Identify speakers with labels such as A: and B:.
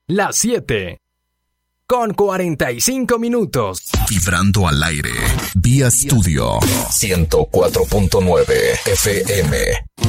A: Las 7. Con 45 minutos.
B: Vibrando al aire. Vía Studio 104.9 FM.